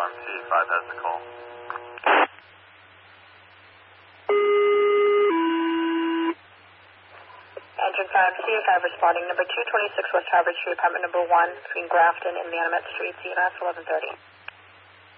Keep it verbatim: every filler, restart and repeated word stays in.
Alarm T five has the call. Engine five, C five responding. Number two twenty-six West Harvard Street, apartment number one, between Grafton and Manamet Streets, E M S eleven thirty.